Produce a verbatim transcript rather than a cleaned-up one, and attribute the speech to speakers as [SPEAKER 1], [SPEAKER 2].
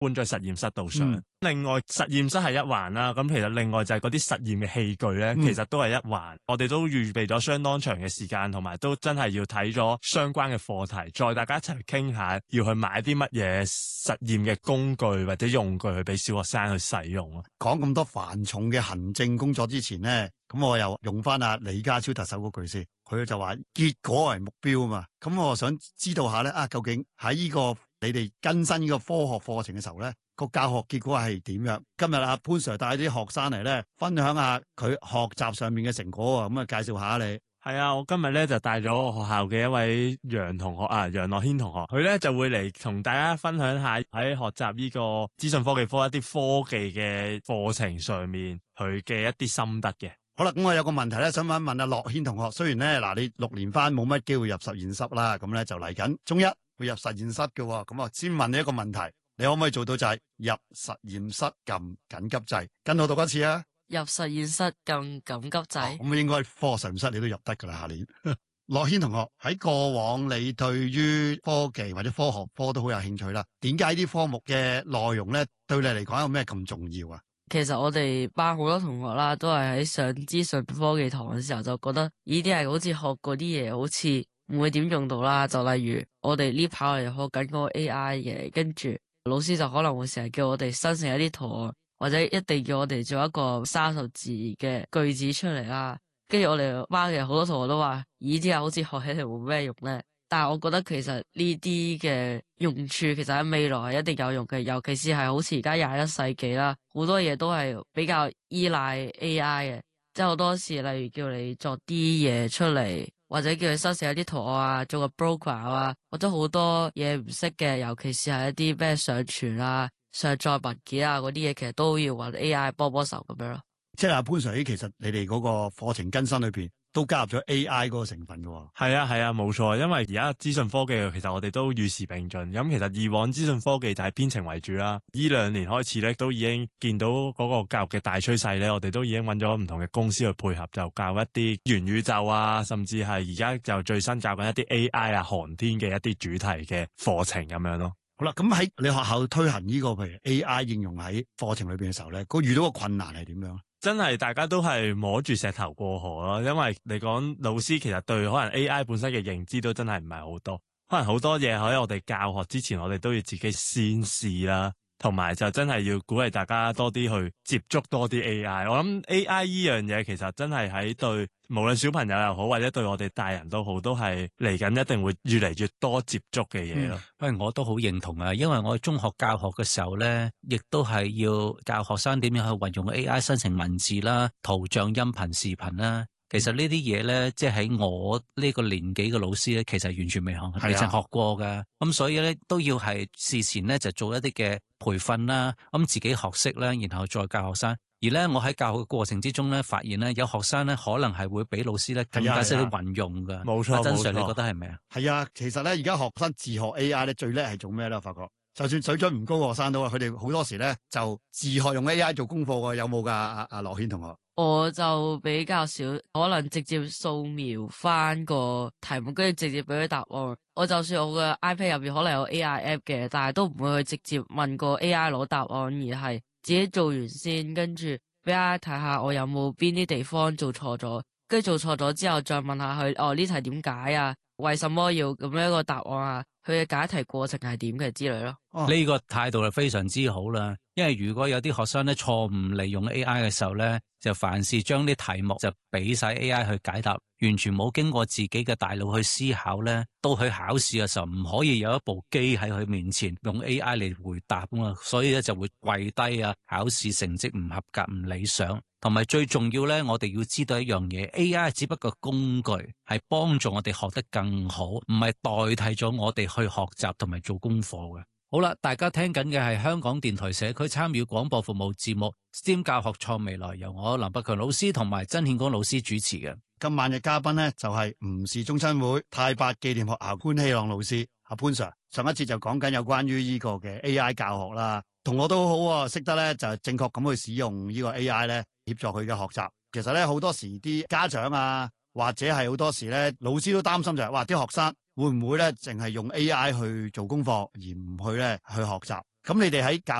[SPEAKER 1] 搬咗去實驗室度上。
[SPEAKER 2] 嗯、
[SPEAKER 1] 另外實驗室係一環啦，咁其實另外就係嗰啲實驗嘅器具咧，
[SPEAKER 2] 嗯、
[SPEAKER 1] 其實都係一環。我哋都預備咗相當長嘅時間，同埋都真係要睇咗相關嘅課題，再大家一齊傾下，要去買啲乜嘢實驗嘅工具或者用具去俾小學生去使用咯。
[SPEAKER 2] 講咁多繁重嘅行政工作之前呢，咁我又用翻阿李家超特首嗰句先，佢就話結果為目標啊嘛。咁我想知道下咧，啊究竟喺呢個你哋更新呢個科學課程嘅時候咧，個教學結果係點樣？今日阿潘 Sir 帶啲學生嚟咧，分享下佢學習上面嘅成果啊，咁啊介紹下你。
[SPEAKER 1] 係啊，我今日咧就帶咗我學校嘅一位楊同學啊，楊樂軒同學，佢咧就會嚟同大家分享下喺學習呢個資訊科技科一啲科技嘅課程上面佢嘅一啲心得嘅。
[SPEAKER 2] 好啦，咁我有個問題咧，想問一問阿樂軒同學。雖然咧嗱，你六年班冇乜機會入實驗室啦，咁咧就嚟緊中一會入實驗室嘅，咁啊先問你一個問題，你可唔可以做到就係入實驗室撳緊急掣？跟我讀一次啊！
[SPEAKER 3] 入實驗室撳緊急掣。
[SPEAKER 2] 咁、哦、應該科學實驗室你都入得噶啦，下年。樂軒同學，喺過往你對於科技或者科學科都好有興趣啦，點解啲科目嘅內容咧對你嚟講有咩咁重要啊？
[SPEAKER 3] 其實我哋班好多同學啦，都係喺上資訊科技堂嘅時候就覺得呢啲係好似學嗰啲嘢，好似唔會點用到啦。就例如我哋呢排我哋學緊嗰個 A I 嘅，跟住老師就可能會成日叫我哋生成一啲圖案，或者一定叫我哋做一個三十字嘅句子出嚟啦。跟住我哋班嘅好多同學都話，呢啲係好似學起嚟冇咩用咧。但係我覺得其實呢啲嘅用處其實喺未來係一定有用嘅，尤其是係好似而家廿一世紀啦，好多嘢都係比較依賴 A I 嘅，即係好多時例如叫你作啲嘢出嚟，或者叫你生成一啲圖案啊，做個 program 啊，或者好多嘢唔識嘅，尤其是係一啲咩上傳啊、上載文件啊嗰啲嘢，其實都要揾 A I 幫幫手咁樣咯。
[SPEAKER 2] 即係阿潘 Sir，其實你哋嗰個課程更新裏邊都加入咗 A I 嗰個成分嘅。
[SPEAKER 1] 係啊係啊，冇錯，因為而家資訊科技其實我哋都與時並進。咁其實以往資訊科技就係編程為主啦，呢兩年開始咧都已經見到嗰個教育嘅大趨勢咧，我哋都已經揾咗唔同嘅公司去配合，就教一啲元宇宙啊，甚至係而家就最新教緊一啲 A I 啊、航天嘅一啲主題嘅課程咁樣咯。
[SPEAKER 2] 好啦，咁喺你學校推行呢個譬如 A I 應用喺課程裏邊嘅時候咧，佢遇到個困難係點樣？
[SPEAKER 1] 真係大家都係摸住石頭過河咯，因為你講老師其實對可能 A I 本身嘅認知都真係唔係好多，可能好多嘢喺我哋教學之前，我哋都要自己先試啦，同埋就真係要鼓勵大家多啲去接觸多啲 A I。我諗 A I 呢樣嘢其實真係喺對無論小朋友又好，或者對我哋大人都好，都係嚟緊一定會越嚟越多接觸嘅嘢咯。
[SPEAKER 4] 喂、嗯，我都好認同啊，因為我中學教學嘅時候咧，亦都係要教學生點樣去運用 A I 生成文字啦、圖像、音頻、視頻啦。其實呢啲嘢咧，即係喺我呢個年紀嘅老師咧，其實完全未學，未曾學過噶。咁所以咧，都要係事前咧就做一啲嘅培訓啦，咁自己學識啦，然後再教學生。而咧，我喺教學嘅過程之中咧，發現咧有學生咧可能係會比老師咧更加識得運用噶。
[SPEAKER 1] 冇錯，
[SPEAKER 4] 真 Sir，你覺得係咪啊？
[SPEAKER 2] 係啊，其實咧而家學生自學 A I 咧最叻係做咩咧？我發覺就算水準唔高嘅學生都，佢哋好多時咧就自學用 A I 做功課㗎，有冇噶？阿阿樂軒同學？
[SPEAKER 3] 我就比較少，可能直接掃描翻個題目，跟住直接俾佢答案。我就算我嘅 iPad 入邊可能有 A I app 嘅，但係都唔會去直接問個 A I 攞答案，而係自己做完先，跟住俾 A I 睇下我有冇邊啲地方做錯咗，跟住做錯咗之後再問下佢，哦，呢題點解啊？為什麼要咁樣一個答案啊？佢嘅解題過程係點嘅之類咯。呢、
[SPEAKER 4] 哦呢個態度係非常之好啦，因為如果有啲學生咧錯誤利用 A I 嘅時候咧，就凡事將啲題目就俾晒 A I 去解答，完全冇經過自己嘅大腦去思考咧，到去考試嘅時候唔可以有一部機喺佢面前用 A I 嚟回答啊嘛，所以咧就會跪低啊，考試成績唔合格唔理想。同埋最重要咧，我哋要知道一樣嘢 ，A I 只不過工具，係幫助我哋學得更好，唔係代替咗我哋去學習同埋做功課嘅。好啦，大家聽緊嘅係香港電台社區參與廣播服務節目 S T E M 教學創未來，由我林百強老師同埋曾憲光老師主持嘅。
[SPEAKER 2] 今晚嘅嘉賓呢，就係吳氏中親會太白紀念學校潘希朗老師阿潘 Sir。上一次就講緊有關於呢個嘅 A I 教學啦，同我都好啊，識得咧就正確咁去使用呢個 A I 咧，協助佢嘅學習。其實咧好多時啲家長啊，或者係好多時咧老師都擔心就係、是，哇啲學生會唔會咧淨係用 A I 去做功課，而唔去咧去學習？ 咁你哋喺教